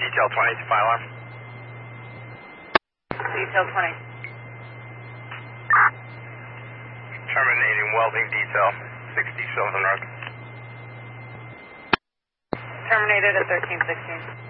Detail 20 to fire alarm. Detail 20. Terminating welding detail, 60 Sylvan Road. Terminated at 1316.